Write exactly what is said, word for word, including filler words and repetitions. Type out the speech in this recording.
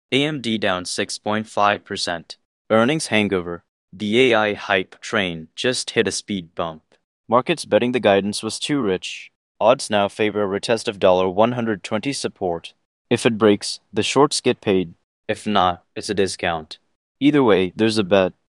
A M D down six point five percent. Earnings hangover. The A I hype train just hit a speed bump. Markets betting the guidance was too rich. Odds now favor a retest of one hundred twenty dollars support. If it breaks, the shorts get paid. If not, it's a discount. Either way, there's a bet.